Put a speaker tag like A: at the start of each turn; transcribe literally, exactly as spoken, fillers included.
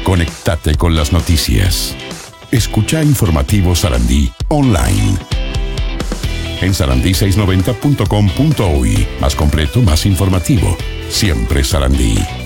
A: Conectate con las noticias. Escucha Informativo Sarandí online. En sarandí seiscientos noventa punto com punto uy. Más completo, más informativo. Siempre Sarandí.